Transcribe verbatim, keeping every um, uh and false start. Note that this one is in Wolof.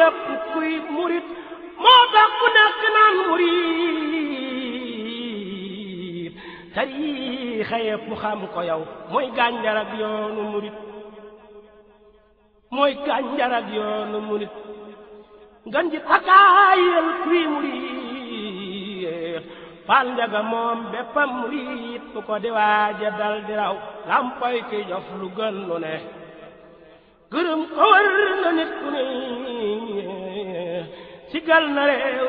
képp kuy murit moo tax ku nekk naan murit tariixa yépp xam ko yow mooy gànjar ak yoonu murit mooy gànjar ak yoonu murit ngan ji takaayal kuy murit Faal Njaga moom béppam murit bu ko di waaja dal di raw lampoy ki jof lu gën lu ne gërëm ko war na nit ku ne sigal na réew